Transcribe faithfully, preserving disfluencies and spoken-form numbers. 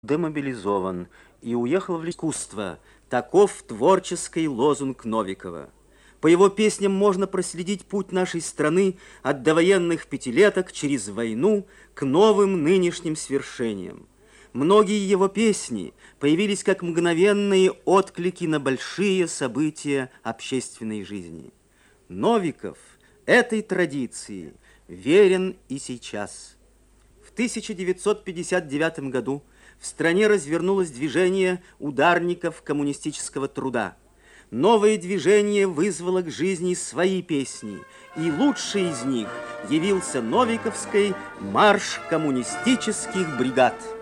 демобилизован и уехал в искусство. Таков творческий лозунг Новикова. По его песням можно проследить путь нашей страны от довоенных пятилеток через войну к новым нынешним свершениям. Многие его песни появились как мгновенные отклики на большие события общественной жизни. Новиков этой традиции верен и сейчас. В тысяча девятьсот пятьдесят девятом году в стране развернулось движение ударников коммунистического труда. Новое движение вызвало к жизни свои песни, и лучший из них явился новиковский марш коммунистических бригад.